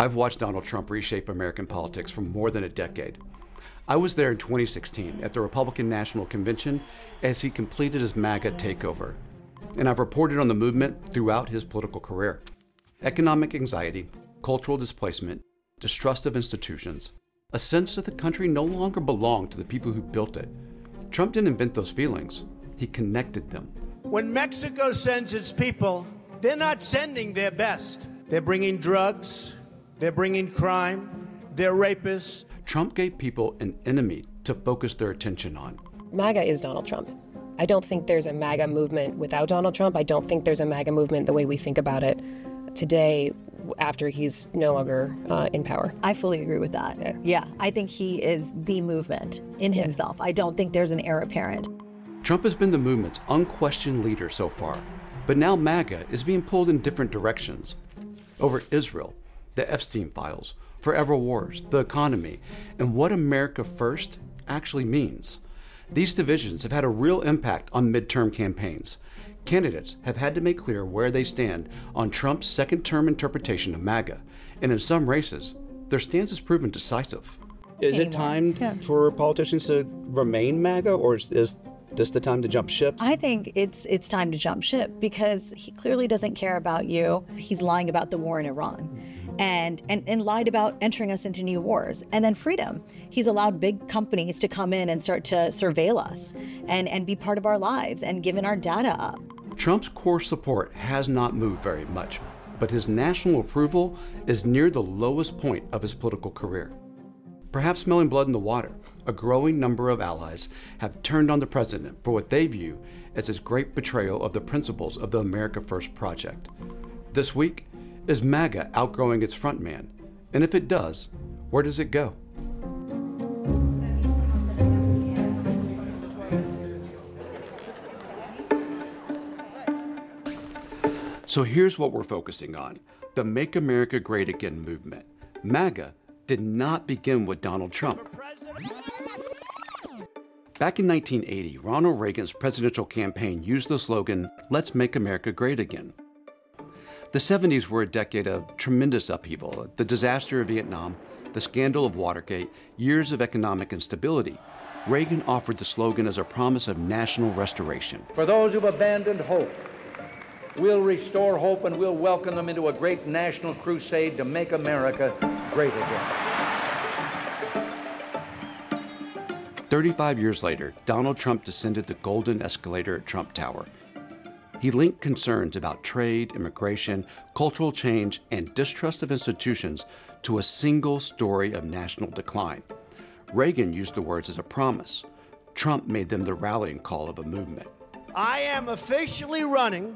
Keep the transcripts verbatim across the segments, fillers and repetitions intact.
I've watched Donald Trump reshape American politics for more than a decade. I was there in twenty sixteen at the Republican National Convention as he completed his MAGA takeover. And I've reported on the movement throughout his political career. Economic anxiety, cultural displacement, distrust of institutions, a sense that the country no longer belonged to the people who built it. Trump didn't invent those feelings, he connected them. When Mexico sends its people, they're not sending their best. They're bringing drugs, they're bringing crime, they're rapists. Trump gave people an enemy to focus their attention on. MAGA is Donald Trump. I don't think there's a MAGA movement without Donald Trump. I don't think there's a MAGA movement the way we think about it today after he's no longer uh, in power. I fully agree with that. Yeah. yeah, I think he is the movement in himself. I don't think there's an heir apparent. Trump has been the movement's unquestioned leader so far, but now MAGA is being pulled in different directions. Over Israel, the Epstein files, forever wars, the economy, and what America first actually means. These divisions have had a real impact on midterm campaigns. Candidates have had to make clear where they stand on Trump's second-term interpretation of MAGA, and in some races, their stance has proven decisive. Is it time yeah. for politicians to remain MAGA, or is, is this the time to jump ship? I think it's it's time to jump ship because he clearly doesn't care about you. He's lying about the war in Iran. And, and and lied about entering us into new wars. And then freedom. He's allowed big companies to come in and start to surveil us and, and be part of our lives and given our data up. Trump's core support has not moved very much, but his national approval is near the lowest point of his political career. Perhaps smelling blood in the water, a growing number of allies have turned on the president for what they view as his great betrayal of the principles of the America First project. This week, is MAGA outgrowing its frontman? And if it does, where does it go? So here's what we're focusing on, the Make America Great Again movement. MAGA did not begin with Donald Trump. Back in nineteen eighty, Ronald Reagan's presidential campaign used the slogan, "Let's make America great again." The seventies were a decade of tremendous upheaval, the disaster of Vietnam, the scandal of Watergate, years of economic instability. Reagan offered the slogan as a promise of national restoration. For those who've abandoned hope, we'll restore hope and we'll welcome them into a great national crusade to make America great again. thirty-five years later, Donald Trump descended the golden escalator at Trump Tower. He linked concerns about trade, immigration, cultural change, and distrust of institutions to a single story of national decline. Reagan used the words as a promise. Trump made them the rallying call of a movement. I am officially running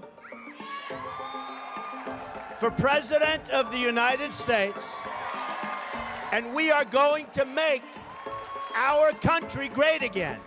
for President of the United States, and we are going to make our country great again.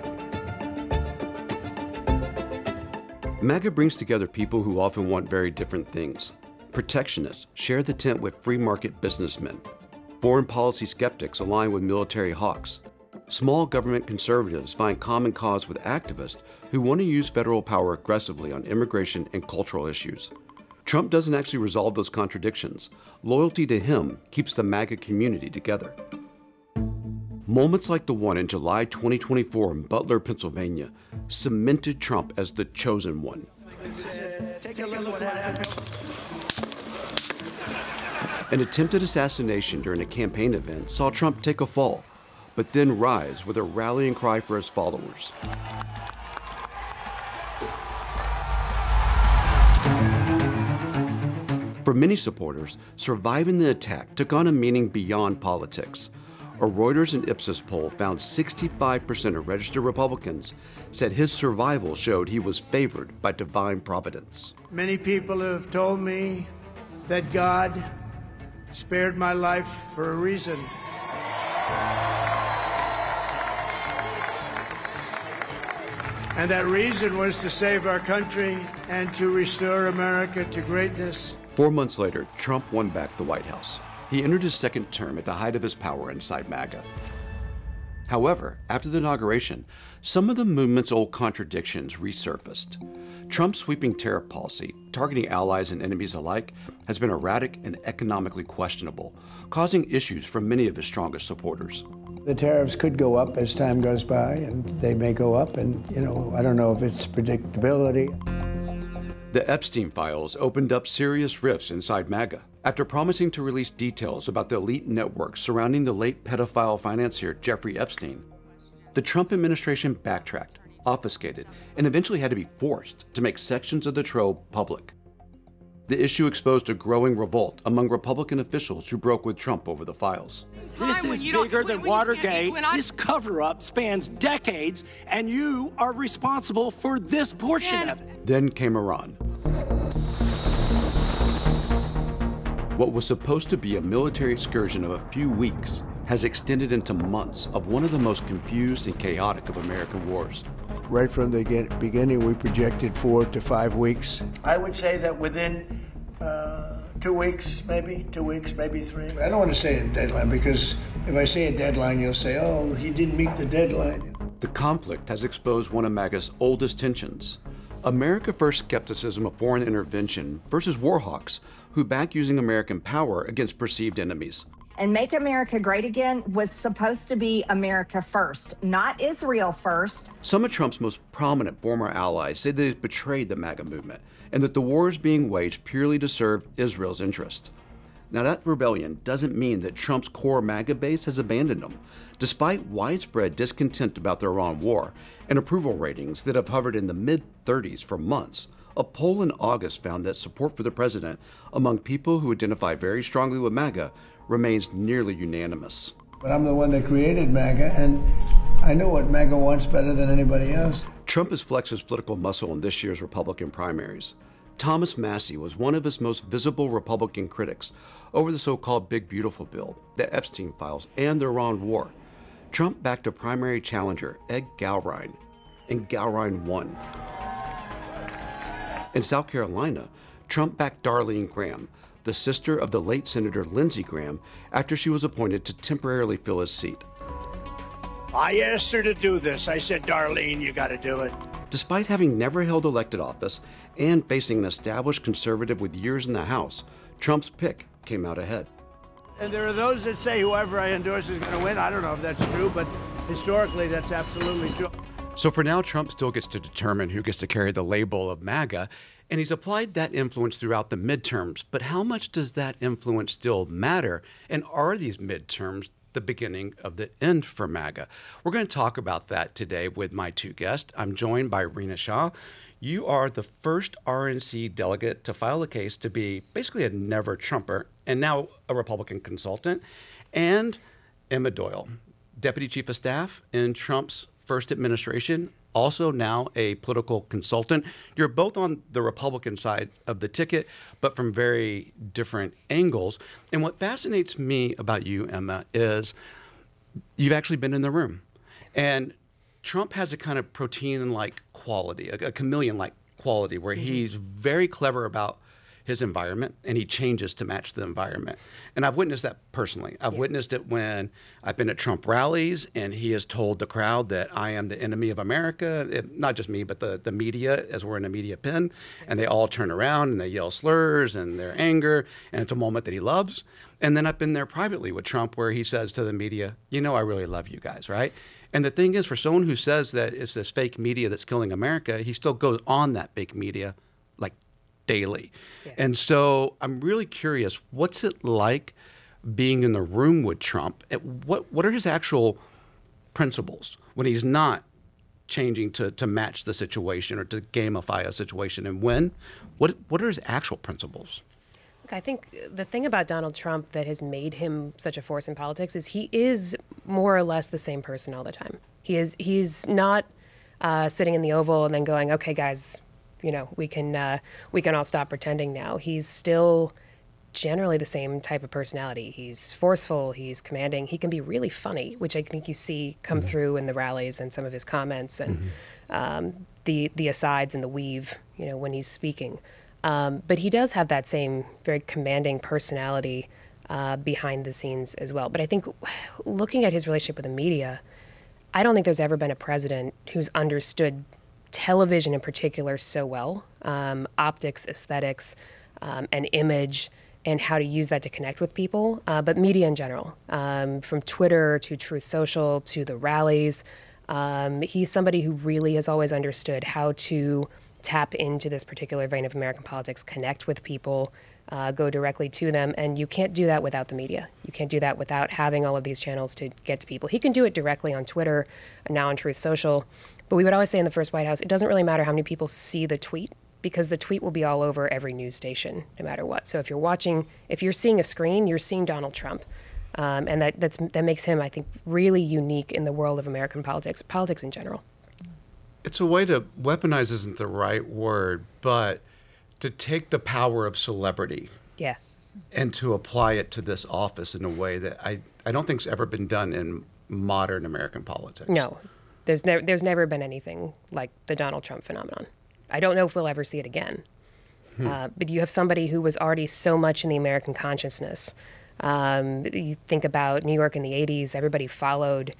MAGA brings together people who often want very different things. Protectionists share the tent with free market businessmen. Foreign policy skeptics align with military hawks. Small government conservatives find common cause with activists who want to use federal power aggressively on immigration and cultural issues. Trump doesn't actually resolve those contradictions. Loyalty to him keeps the MAGA community together. Moments like the one in July twenty twenty-four in Butler, Pennsylvania, cemented Trump as the chosen one. An attempted assassination during a campaign event saw Trump take a fall, but then rise with a rallying cry for his followers. For many supporters, surviving the attack took on a meaning beyond politics. A Reuters and Ipsos poll found sixty-five percent of registered Republicans said his survival showed he was favored by divine providence. Many people have told me that God spared my life for a reason. And that reason was to save our country and to restore America to greatness. Four months later, Trump won back the White House. He entered his second term at the height of his power inside MAGA. However, after the inauguration, some of the movement's old contradictions resurfaced. Trump's sweeping tariff policy, targeting allies and enemies alike, has been erratic and economically questionable, causing issues for many of his strongest supporters. The tariffs could go up as time goes by, and they may go up, and, you know, I don't know if it's predictability. The Epstein files opened up serious rifts inside MAGA. After promising to release details about the elite network surrounding the late pedophile financier Jeffrey Epstein, the Trump administration backtracked, obfuscated, and eventually had to be forced to make sections of the trove public. The issue exposed a growing revolt among Republican officials who broke with Trump over the files. This is bigger than Watergate. This cover-up spans decades, and you are responsible for this portion of it. Then came Iran. What was supposed to be a military excursion of a few weeks has extended into months of one of the most confused and chaotic of American wars. Right from the beginning, we projected four to five weeks. I would say that within uh, two weeks, maybe, two weeks, maybe three. I don't want to say a deadline, because if I say a deadline, you'll say, oh, he didn't meet the deadline. The conflict has exposed one of MAGA's oldest tensions: America First skepticism of foreign intervention versus war hawks who back using American power against perceived enemies. And Make America Great Again was supposed to be America first, not Israel first. Some of Trump's most prominent former allies say they've betrayed the MAGA movement and that the war is being waged purely to serve Israel's interest. Now, that rebellion doesn't mean that Trump's core MAGA base has abandoned him, despite widespread discontent about the Iran war and approval ratings that have hovered in the mid thirties for months. A poll in August found that support for the president among people who identify very strongly with MAGA remains nearly unanimous. But I'm the one that created MAGA, and I know what MAGA wants better than anybody else. Trump has flexed his political muscle in this year's Republican primaries. Thomas Massie was one of his most visible Republican critics over the so-called Big Beautiful Bill, the Epstein files, and the Iran war. Trump backed a primary challenger, Ed Gowrine, and Gowrine won. In South Carolina, Trump backed Darlene Graham, the sister of the late Senator Lindsey Graham, after she was appointed to temporarily fill his seat. I asked her to do this. I said, Darlene, you got to do it. Despite having never held elected office and facing an established conservative with years in the House, Trump's pick came out ahead. And there are those that say whoever I endorse is going to win. I don't know if that's true, but historically that's absolutely true. So for now, Trump still gets to determine who gets to carry the label of MAGA, and he's applied that influence throughout the midterms. But how much does that influence still matter? And are these midterms the beginning of the end for MAGA? We're going to talk about that today with my two guests. I'm joined by Rina Shah. You are the first R N C delegate to file a case to be basically a never Trumper and now a Republican consultant. And Emma Doyle, Deputy Chief of Staff in Trump's first administration, also now a political consultant. You're both on the Republican side of the ticket, but from very different angles. And what fascinates me about you, Emma, is you've actually been in the room. And Trump has a kind of protein-like quality, a, a chameleon-like quality, where mm-hmm. he's very clever about his environment, and he changes to match the environment. And I've witnessed that personally. I've yeah. witnessed it when I've been at Trump rallies, and he has told the crowd that I am the enemy of America. It, not just me, but the, the media, as we're in a media pen, and they all turn around and they yell slurs and their anger, and it's a moment that he loves. And then I've been there privately with Trump where he says to the media, you know, I really love you guys, right? And the thing is, for someone who says that it's this fake media that's killing America, he still goes on that fake media like daily. Yeah. And so I'm really curious, what's it like being in the room with Trump? What what are his actual principles when he's not changing to, to match the situation or to gamify a situation? And when? What what are his actual principles? Look, I think the thing about Donald Trump that has made him such a force in politics is he is more or less the same person all the time. He is he's not uh, sitting in the Oval and then going, okay, guys, you know, we can uh, we can all stop pretending now. He's still generally the same type of personality. He's forceful, he's commanding, he can be really funny, which I think you see come mm-hmm. through in the rallies and some of his comments and mm-hmm. um, the the asides and the weave, you know, when he's speaking. Um, but he does have that same very commanding personality uh, behind the scenes as well. But I think looking at his relationship with the media, I don't think there's ever been a president who's understood television in particular so well, um, optics, aesthetics, um, and image, and how to use that to connect with people, uh, but media in general, um, from Twitter to Truth Social to the rallies. Um, he's somebody who really has always understood how to tap into this particular vein of American politics, connect with people, uh, go directly to them, and you can't do that without the media. You can't do that without having all of these channels to get to people. He can do it directly on Twitter, and now on Truth Social, but we would always say in the first White House, it doesn't really matter how many people see the tweet, because the tweet will be all over every news station, no matter what. So if you're watching, if you're seeing a screen, you're seeing Donald Trump. Um, and that that's, that makes him, I think, really unique in the world of American politics, politics in general. It's a way to, weaponize isn't the right word, but to take the power of celebrity yeah. and to apply it to this office in a way that I, I don't think's ever been done in modern American politics. No, there's, ne- there's never been anything like the Donald Trump phenomenon. I don't know if we'll ever see it again. Hmm. Uh, but you have somebody who was already so much in the American consciousness. Um, you think about New York in the eighties, everybody followed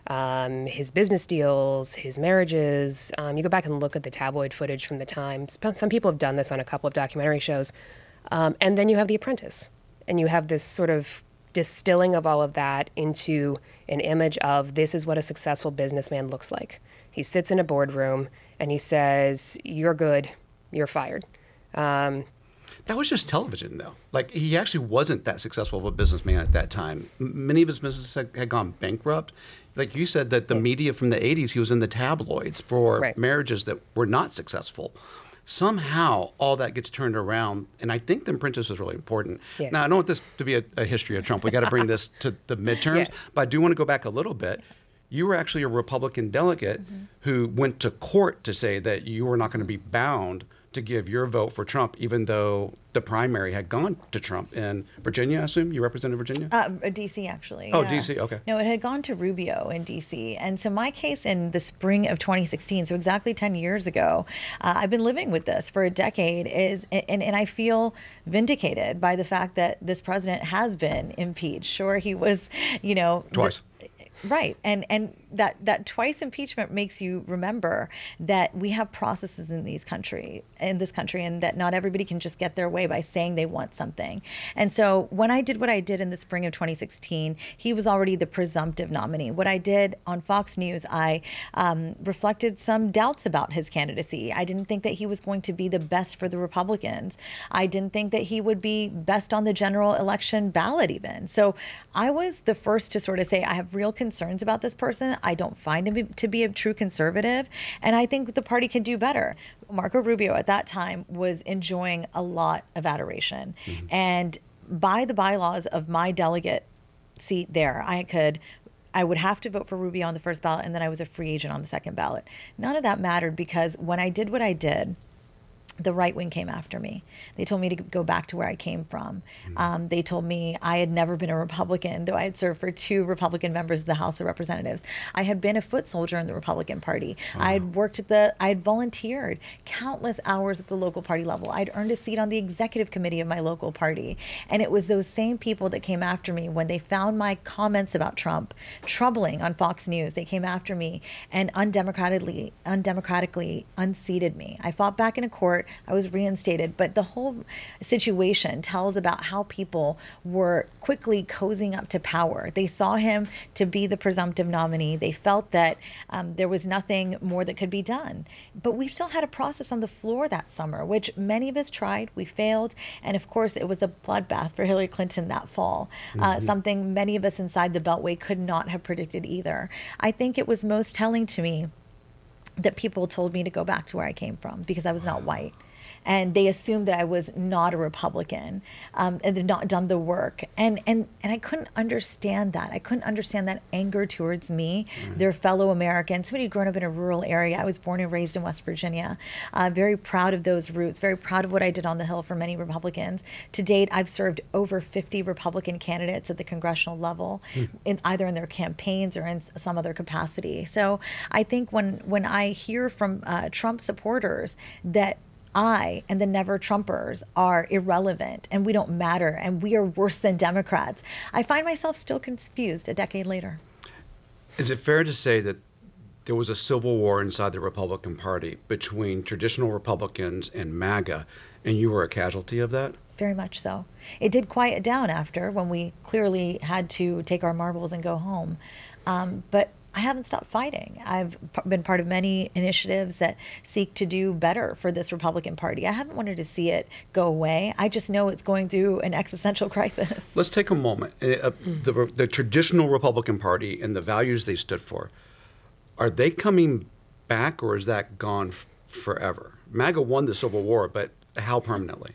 um, his business deals, his marriages. Um, you go back and look at the tabloid footage from the time. Some people have done this on a couple of documentary shows. Um, and then you have The Apprentice. And you have this sort of distilling of all of that into an image of this is what a successful businessman looks like. He sits in a boardroom and he says, you're good, you're fired. Um, that was just television, though. Like, he actually wasn't that successful of a businessman at that time. M- many of his businesses had, had gone bankrupt. Like you said, that the yeah. media from the eighties, he was in the tabloids for right. marriages that were not successful. Somehow, all that gets turned around, and I think The Apprentice is really important. Yeah. Now, I don't want this to be a, a history of Trump. We got to bring this to the midterms, yeah. but I do want to go back a little bit. You were actually a Republican delegate mm-hmm. who went to court to say that you were not going to be bound to give your vote for Trump, even though the primary had gone to Trump in Virginia, I assume? You represented Virginia? Uh, D C, actually. Oh, yeah. D C, okay. No, it had gone to Rubio in D C. And so my case in the spring of twenty sixteen, so exactly ten years ago, uh, I've been living with this for a decade, is and, and I feel vindicated by the fact that this president has been impeached. Sure, he was, you know... Twice. The, Right. And and that, that twice impeachment makes you remember that we have processes in these country in this country and that not everybody can just get their way by saying they want something. And so when I did what I did in the spring of twenty sixteen, he was already the presumptive nominee. What I did on Fox News, I um, reflected some doubts about his candidacy. I didn't think that he was going to be the best for the Republicans. I didn't think that he would be best on the general election ballot even. So I was the first to sort of say, I have real concerns concerns about this person. I don't find him to be a true conservative, and I think the party can do better. Marco Rubio at that time was enjoying a lot of adoration, mm-hmm. and by the bylaws of my delegate seat there, I could I would have to vote for Rubio on the first ballot, and then I was a free agent on the second ballot. None of that mattered because when I did what I did, the right wing came after me. They told me to go back to where I came from. Mm-hmm. Um, they told me I had never been a Republican, though I had served for two Republican members of the House of Representatives. I had been a foot soldier in the Republican Party. Oh. I had worked at the, I had volunteered countless hours at the local party level. I'd earned a seat on the executive committee of my local party. And it was those same people that came after me when they found my comments about Trump troubling on Fox News. They came after me and undemocratically, undemocratically unseated me. I fought back in a court. I was reinstated, but the whole situation tells about how people were quickly cozying up to power. They saw him to be the presumptive nominee. They felt that um, there was nothing more that could be done. But we still had a process on the floor that summer, which many of us tried. We failed. And of course, it was a bloodbath for Hillary Clinton that fall, mm-hmm. uh, something many of us inside the Beltway could not have predicted either. I think it was most telling to me that people told me to go back to where I came from because I was not white. And they assumed that I was not a Republican um, and had not done the work. And, and, and I couldn't understand that. I couldn't understand that anger towards me, mm-hmm. their fellow Americans, somebody who'd grown up in a rural area. I was born and raised in West Virginia. Uh, very proud of those roots, very proud of what I did on the Hill for many Republicans. To date, I've served over fifty Republican candidates at the congressional level, mm-hmm. in either in their campaigns or in some other capacity. So I think when, when I hear from uh, Trump supporters that I and the never Trumpers are irrelevant and we don't matter and we are worse than Democrats, I find myself still confused a decade later. Is it fair to say that there was a civil war inside the Republican Party between traditional Republicans and MAGA, and you were a casualty of that? Very much so. It did quiet down after, when we clearly had to take our marbles and go home. Um, but I haven't stopped fighting. I've p- been part of many initiatives that seek to do better for this Republican Party. I haven't wanted to see it go away. I just know it's going through an existential crisis. Let's take a moment. Uh, the, the traditional Republican Party and the values they stood for, are they coming back, or is that gone f- forever? MAGA won the Civil War, but how permanently?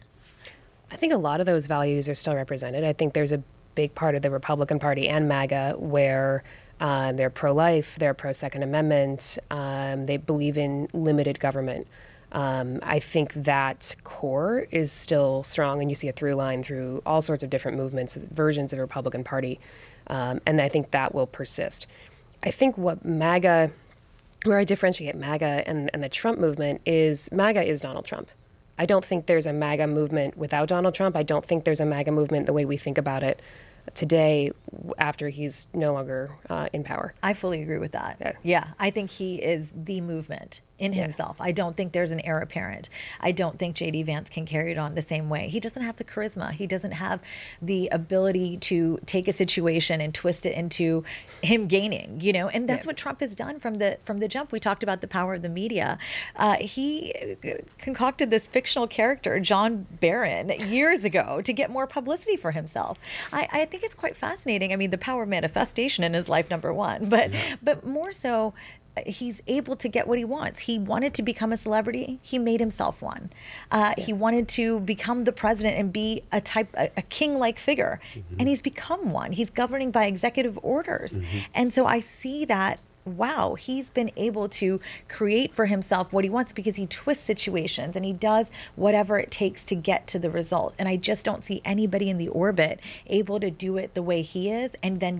I think a lot of those values are still represented. I think there's a big part of the Republican Party and MAGA where um, they're pro-life, they're pro-Second Amendment, um, they believe in limited government. Um, I think that core is still strong, and you see a through line through all sorts of different movements, versions of the Republican Party, um, and I think that will persist. I think what MAGA, where I differentiate MAGA and, and the Trump movement is MAGA is Donald Trump. I don't think there's a MAGA movement without Donald Trump. I don't think there's a MAGA movement the way we think about it today after he's no longer uh, in power. I fully agree with that. Yeah. yeah, I think he is the movement in Yeah. himself. I don't think there's an heir apparent. I don't think J D Vance can carry it on the same way. He doesn't have the charisma. He doesn't have the ability to take a situation and twist it into him gaining, you know, and that's Yeah. what Trump has done from the from the jump. We talked about the power of the media. Uh, he concocted this fictional character, John Barron, years ago to get more publicity for himself. I, I think it's quite fascinating. I mean, the power of manifestation in his life, number one, but yeah. but more so, he's able to get what he wants. He wanted to become a celebrity. He made himself one. Uh, yeah. He wanted to become the president and be a type, a, a king-like figure. Mm-hmm. And he's become one. He's governing by executive orders. Mm-hmm. And so I see that, wow, he's been able to create for himself what he wants because he twists situations and he does whatever it takes to get to the result. And I just don't see anybody in the orbit able to do it the way he is and then